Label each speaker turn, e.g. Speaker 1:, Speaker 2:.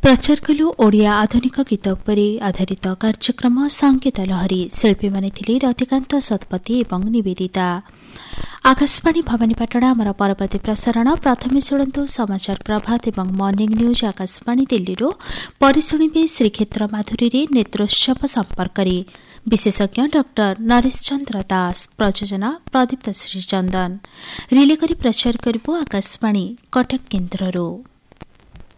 Speaker 1: प्रचार कलु ओडिया आधुनिक गीत उपरि आधारित कार्यक्रम संगीत लहरी शिल्पी माने थिले रतिकान्त सतपथी एवं निवेदिता। आकाशवाणी भवानीपाटना आमर परवर्ती प्रसारण प्रथमे शुणु समाचार प्रभात एवं मर्निंग न्यूज आकाशवाणी दिल्ली परिशुणे श्रीक्षेत्र माधुरी नेत्रोत्सव संपर्क विशेषज्ञ डॉक्टर नरेश चंद्र दास प्रयोजना प्रदीप्त श्रीचंदन रिले करी प्रचार करिबो आकाशवाणी कटक केन्द्ररू।